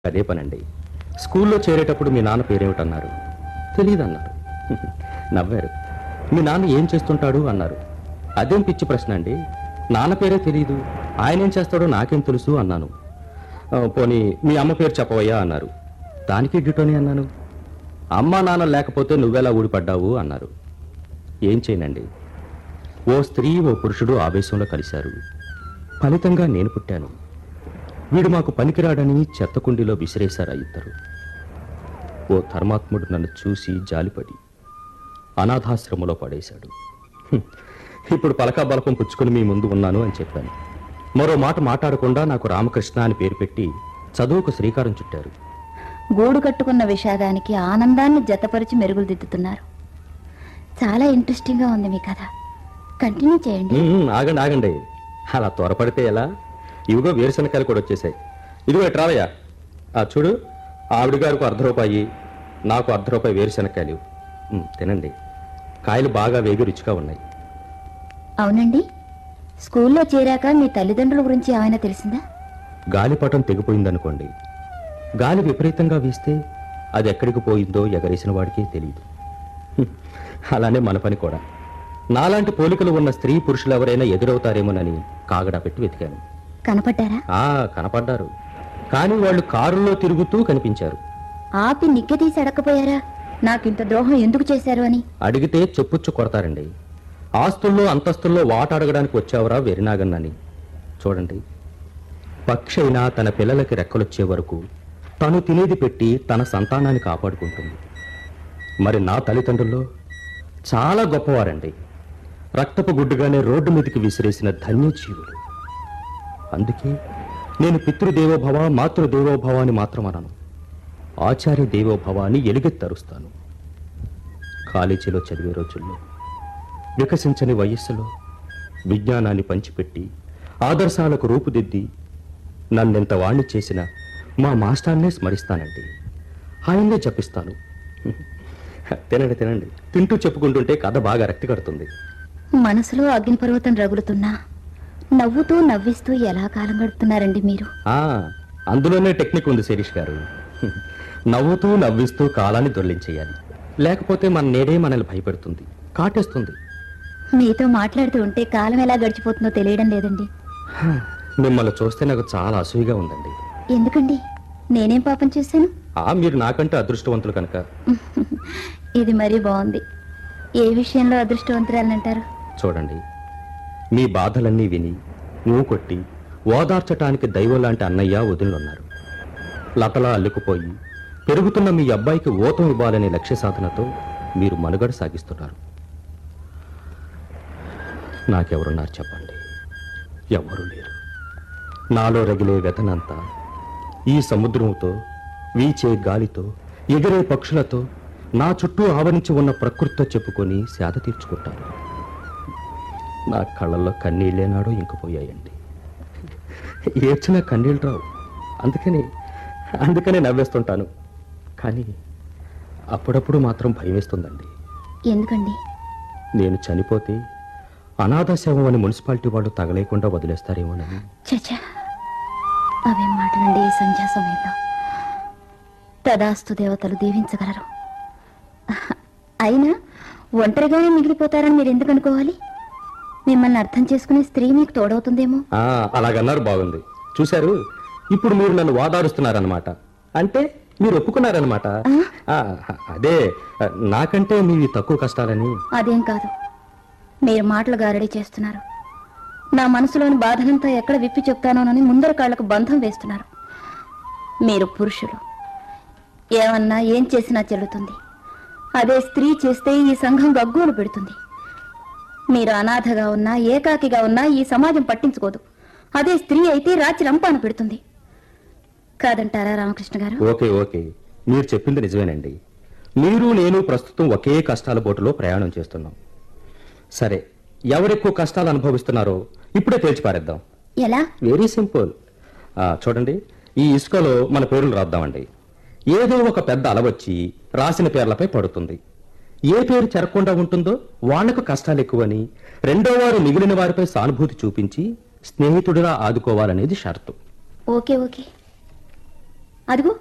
అదే పనండి. స్కూల్లో చేరేటప్పుడు మీ నాన్న పేరేమిటన్నారు? తెలీదన్నారు. నవ్వారు. మీ నాన్న ఏం చేస్తుంటాడు అన్నారు. అదేం పిచ్చి ప్రశ్న అండి, నాన్న పేరే తెలీదు, ఆయన ఏం చేస్తాడో నాకేం తెలుసు అన్నాను. పోనీ మీ అమ్మ పేరు చెప్పవయ్యా అన్నారు. దానికి డ్యూటోని అన్నాను. అమ్మా నాన్న లేకపోతే నువ్వెలా ఊడిపడ్డావు అన్నారు. ఏం చేయనండి, ఓ స్త్రీ ఓ పురుషుడు ఆవేశంలో కలిశారు. ఫలితంగా నేను పుట్టాను. వీడు మాకు పనికిరాడని చెత్తకుండిలో విసిరేశారు ఇద్దరు. ఓ ధర్మాత్ముడు నన్ను చూసి జాలిపడి అనాథాశ్రమంలో పడేశాడు. ఇప్పుడు పలకా బలపం పుచ్చుకుని మీ ముందు ఉన్నాను అని చెప్పాను. మరో మాట మాట్లాడకుండా నాకు రామకృష్ణ అని పేరు పెట్టి చదువుకు శ్రీకారం చుట్టారు. గూడు కట్టుకున్న విషాదానికి ఆనందాన్ని జతపరిచి మెరుగులు దిద్దుతున్నారు. చాలా ఇంట్రెస్టింగ్గా ఉంది మీ కథ, కంటిన్యూ చేయండి. ఆగండి ఆగండి, అలా త్వరపడితే ఎలా? ఇవిగో వేరుశనకాయలు కూడా వచ్చేసాయి. ఇదిగో ఎట్రావయ్యా, చూడు, ఆవిడ గారికి ₹1 నాకు ₹1 వేరుశనకాయలు. తినండి, కాయలు బాగా వేగి రుచిగా ఉన్నాయి. అవునండి, స్కూల్లో చేరాక మీ తల్లిదండ్రుల గురించి ఏమైనా తెలిసిందా? గాలిపటం తెగిపోయిందనుకోండి, గాలి విపరీతంగా వీస్తే అది ఎక్కడికి పోయిందో ఎగరేసిన వాడికి తెలియదు. అలానే మన పని కూడా. నాలాంటి పోలికలు ఉన్న స్త్రీ పురుషులు ఎవరైనా ఎదురవుతారేమోనని కాగడా పెట్టి వెతికాను. కనపడ్డారా? కనపడ్డారు, కానీ వాళ్ళు కారులో తిరుగుతూ కనిపించారు. ఆపి నిగ్గదీసి అడగకపోయారా, నాకింత ద్రోహం ఎందుకు చేశారు అని? అడిగితే చెప్పుచ్చు కొడతారండి. ఆస్తుల్లో అంతస్తుల్లో వాట అడగడానికి వచ్చావరా వెరినాగన్నని. చూడండి, పక్షి అయినా తన పిల్లలకి రెక్కలొచ్చే వరకు తను తినేది పెట్టి తన సంతానాన్ని కాపాడుకుంటుంది. మరి నా తల్లిదండ్రుల్లో చాలా గొప్పవారండి. రక్తపు గుడ్డుగానే రోడ్డు మీదకి విసిరేసిన ధన్యజీవులు. అందుకే నేను పితృదేవోభవ మాతృదేవోభవ అని మాత్రం అనను, ఆచార్య దేవోభవ అని ఎలుగెత్తరుస్తాను. కాలేజీలో చదివే రోజుల్లో, వికసించని వయస్సులో విజ్ఞానాన్ని పంచిపెట్టి ఆదర్శాలకు రూపుదిద్ది నన్నెంత వాణ్ణి చేసిన మా మాస్టర్నే స్మరిస్తానండి. ఆయన్నే జపిస్తాను. తినండి తినండి, తింటూ చెప్పుకుంటుంటే కథ బాగా రక్తి కడుతుంది. మనసులో అగ్నిపర్వతం రగులుతున్నా నవ్వుతూ నవ్విస్తూ ఎలా కాలం గడుపుతున్నారండి మీరు? అందులోనే టెక్నిక్ ఉంది శిరీష్ గారు. నవ్వుతూ నవ్విస్తూ కాలాన్ని దొర్లించేయాలి, లేకపోతే మన నేడే మనల్ని భయపెడుతుంది, కాటేస్తుంది. మీతో మాట్లాడుతూ ఉంటే కాలం ఎలా గడిచిపోతుందో తెలియడం లేదండి. మిమ్మల్ని చూస్తే నాకు చాలా అసూయగా ఉందండి. ఎందుకండి? నేనేం పాపం చేశాను? మీరు నాకంటే అదృష్టవంతులు కనుక. ఇది మరీ బాగుంది. ఏ విషయంలో అదృష్టవంతురాలంటారు? చూడండి, మీ బాధలన్నీ విని నువ్వు కొట్టి ఓదార్చటానికి దైవం లాంటి అన్నయ్య వదిలినున్నారు. లతలా అల్లుకుపోయి పెరుగుతున్న మీ అబ్బాయికి ఊతం ఇవ్వాలనే లక్ష్య సాధనతో మీరు మనుగడ సాగిస్తున్నారు. నాకెవరున్నారు చెప్పండి? ఎవరు లేరు. నాలో రగిలే వ్యతనంతా ఈ సముద్రంతో, వీచే గాలితో, ఎగిరే పక్షులతో, నా చుట్టూ ఆవరించి ఉన్న ప్రకృతితో చెప్పుకొని సేద తీర్చుకుంటాను. నా కళ్ళల్లో కన్నీళ్ళేనాడో ఇంకిపోయాయండి. ఏడ్చిన కన్నీళ్ళు రావు, అందుకనే నవ్వేస్తుంటాను. కానీ అప్పుడప్పుడు మాత్రం భయం వేస్తుందండి. ఎందుకండి? నేను చనిపోతే అనాథ శవం అని మున్సిపాలిటీ వాళ్ళు తగలేకుండా వదిలేస్తారేమోనని. చచ్చా, అవేం మాటలండి ఈ సంధ్యా సమయంలో. తదాస్తు దేవతలు దీవించగలరు. అయినా ఒంటరిగానే మిగిలిపోతారని మీరు ఎందుకు అనుకోవాలి? మిమ్మల్ని అర్థం చేసుకునే స్త్రీ మీకు తోడవుతుందేమో. అలాగన్నారు, బాగుంది. చూశారు, ఇప్పుడు మీరు నన్ను వాదారుస్తున్నారనమాట. అంటే మీరు ఒప్పుకున్నారనమాట. అదే, నాకంటే మీవి తక్కువ కష్టాలని. అదేం కాదు, మీరు మాటలు గారడీ చేస్తున్నారు. నా మనసులోని బాధనంతా ఎక్కడ విప్పి చెప్తానోనని ముందర కాళ్లకు బంధం వేస్తున్నారు. మీరు పురుషులు, ఏమన్నా ఏం చేసినా చెల్లుతుంది. అదే స్త్రీ చేస్తే ఈ సంఘం గగ్గోలు పెడుతుంది. మీరు అనాథగా ఉన్నా, ఏకాకిగా ఉన్నా ఈ సమాజం పట్టించుకోదు. అదే స్త్రీ అయితే రాచి రంపాన పెడుతుంది. కాదంటారా రామకృష్ణ గారు? ఓకే, మీరు చెప్పింది నిజమేనండి. మీరు నేను ప్రస్తుతం ఒకే కష్టాల బోటులో ప్రయాణం చేస్తున్నాం. సరే, ఎవరెక్కువ కష్టాలు అనుభవిస్తున్నారో ఇప్పుడే తేల్చిపారేద్దాం. ఎలా? Very simple. చూడండి, ఈ ఇసుకలో మన పేర్లు రాద్దామండి. ఏదో ఒక పెద్ద అలవచ్చి రాసిన పేర్లపై పడుతుంది. ఏ పేరు చెరకుండా ఉంటుందో వాళ్లకు కష్టాలు ఎక్కువని, రెండో వారు మిగిలిన వారిపై సానుభూతి చూపించి స్నేహితుడిగా ఆదుకోవాలనేది షరతు. ఓకే. అదిగో